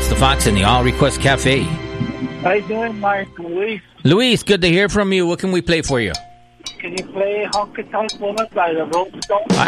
It's the Fox and the All Request Cafe. How you doing, Mark? Luis, good to hear from you. What can we play for you? Can you play Honky Tonk Woman by the Rolling Stones?